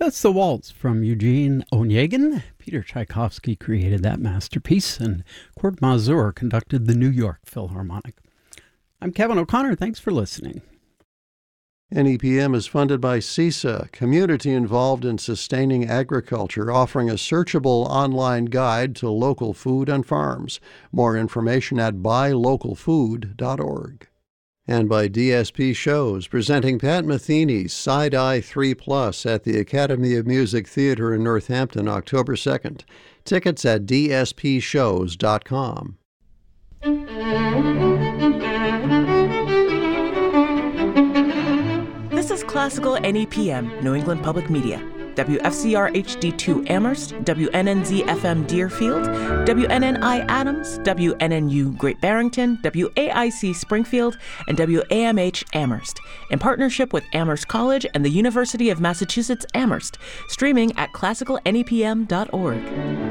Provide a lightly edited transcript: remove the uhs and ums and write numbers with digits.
That's the waltz from Eugene Onegin. Peter Tchaikovsky created that masterpiece, and Kurt Mazur conducted the New York Philharmonic. I'm Kevin O'Connor. Thanks for listening. NEPM is funded by CISA, community involved in sustaining agriculture, offering a searchable online guide to local food and farms. More information at buylocalfood.org. And by DSP Shows, presenting Pat Metheny's Side-Eye 3+ at the Academy of Music Theater in Northampton, October 2nd. Tickets at dspshows.com. This is Classical NEPM, New England Public Media. WFCR HD2 Amherst, WNNZ FM Deerfield, WNNI Adams, WNNU Great Barrington, WAIC Springfield, and WAMH Amherst, in partnership with Amherst College and the University of Massachusetts Amherst, streaming at classicalnepm.org.